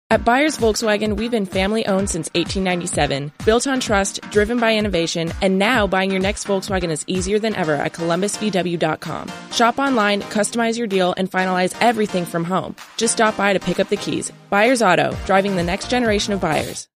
At Buyers Volkswagen, we've been family-owned since 1897, built on trust, driven by innovation, and now buying your next Volkswagen is easier than ever at ColumbusVW.com. Shop online, customize your deal, and finalize everything from home. Just stop by to pick up the keys. Buyers Auto, driving the next generation of buyers.